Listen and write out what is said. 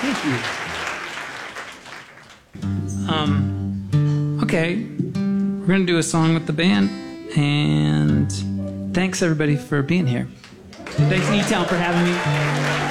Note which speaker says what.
Speaker 1: Thank you.
Speaker 2: Okay, we're gonna do a song with the band, and thanks everybody for being here.
Speaker 1: Thanks, E-Town, for having me.